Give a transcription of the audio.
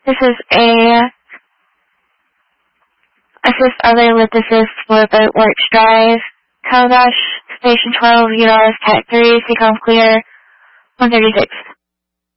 This is a assist other with assist for Boatworks Drive. Calabash, Station 12, URS Cat 3, Seacom clear, 136.